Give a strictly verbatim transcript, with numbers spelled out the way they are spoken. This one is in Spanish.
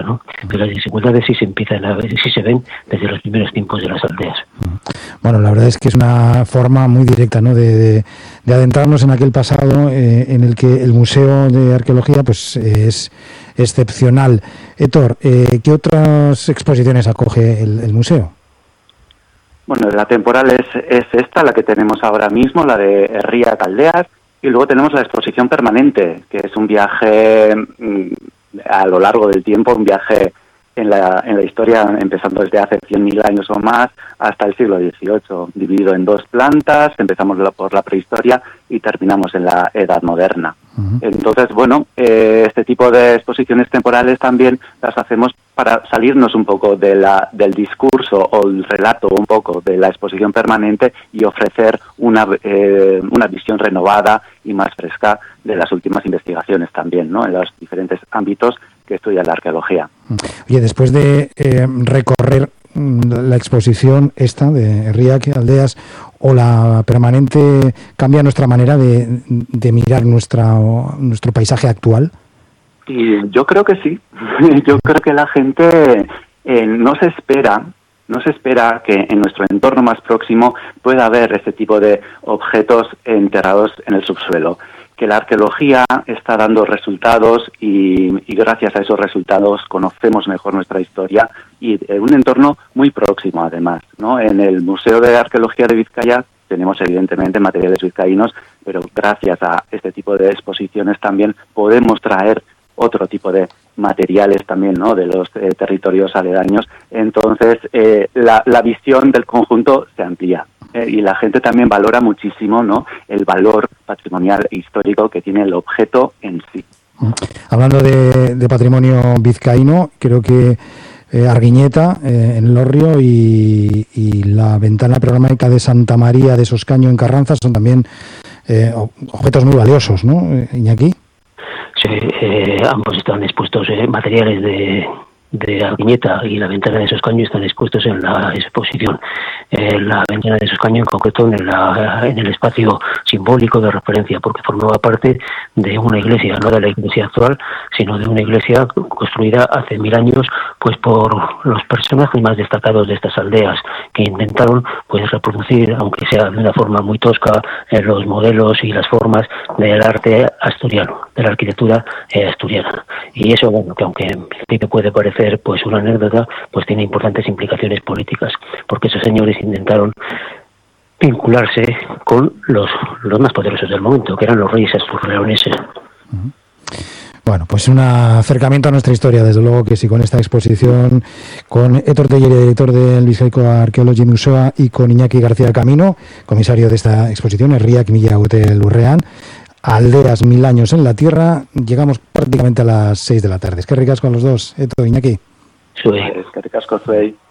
¿no? Pero las desigualdades sí se empiezan a ver, sí se ven desde los primeros tiempos de las aldeas. Bueno, la verdad es que es una forma muy directa, ¿no?, de, de, de adentrarnos en aquel pasado eh, en el que el Museo de Arqueología pues es excepcional. Héctor, eh, ¿qué otras exposiciones acoge el, el museo? Bueno, la temporal es, es esta, la que tenemos ahora mismo, la de Herría Caldeas, y luego tenemos la exposición permanente, que es un viaje mmm, a lo largo del tiempo, un viaje en la, en la historia, empezando desde hace cien mil años o más hasta el siglo dieciocho, dividido en dos plantas. Empezamos por la prehistoria y terminamos en la Edad Moderna. Uh-huh. Entonces, bueno, eh, este tipo de exposiciones temporales también las hacemos para salirnos un poco de la, del discurso o el relato un poco de la exposición permanente y ofrecer una, eh, una visión renovada y más fresca de las últimas investigaciones también, ¿no?, en los diferentes ámbitos que estudia la arqueología. Oye, después de eh, recorrer la exposición esta de Herría Caldeas o la permanente, ¿cambia nuestra manera de, de mirar nuestra, nuestro paisaje actual? Y yo creo que sí. Yo creo que la gente eh, no se espera, no se espera que en nuestro entorno más próximo pueda haber este tipo de objetos enterrados en el subsuelo. Que la arqueología está dando resultados y, y gracias a esos resultados conocemos mejor nuestra historia y en un entorno muy próximo además, ¿no? En el Museo de Arqueología de Vizcaya tenemos evidentemente materiales vizcaínos, pero gracias a este tipo de exposiciones también podemos traer otro tipo de materiales también, ¿no?, de los eh, territorios aledaños. Entonces eh, la, la visión del conjunto se amplía. Eh, y la gente también valora muchísimo, ¿no?, el valor patrimonial e histórico que tiene el objeto en sí. Hablando de, de patrimonio vizcaíno, creo que eh, Arguiñeta, eh, en Lorrio, y, y la ventana programática de Santa María de Soscaño en Carranza son también eh, objetos muy valiosos, ¿no, Iñaki? Sí, eh, ambos están expuestos, eh, materiales de... de Arguiñeta y la ventana de Soscaño están expuestos en la exposición. Eh, la ventana de Soscaño en concreto en, la, en el espacio simbólico de referencia, porque formaba parte de una iglesia, no de la iglesia actual, sino de una iglesia construida hace mil años pues por los personajes más destacados de estas aldeas, que intentaron pues reproducir, aunque sea de una forma muy tosca, eh, los modelos y las formas del arte asturiano, de la arquitectura eh, asturiana. Y eso, bueno, que aunque en principio puede parecer pues una anécdota, pues tiene importantes implicaciones políticas, porque esos señores intentaron vincularse con los, los más poderosos del momento, que eran los reyes asturleoneses. Uh-huh. Bueno, pues un acercamiento a nuestra historia, desde luego que sí, con esta exposición, con Héctor Tellería, director del Bizkaiko Archaeology Museo, y con Iñaki García Camino, comisario de esta exposición, Herriak Mila Urte Lurrean, Aldeas Mil Años en la Tierra. Llegamos prácticamente a las seis de la tarde. Es que ricasco a los dos, Héctor, Iñaki. Sí. Es que ricasco, Zuey.